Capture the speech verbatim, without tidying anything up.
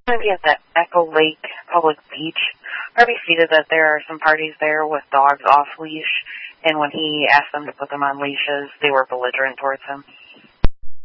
Going to be at the Echo Lake Public Beach. Harvey stated that there are some parties there with dogs off leash, and when he asked them to put them on leashes, they were belligerent towards him.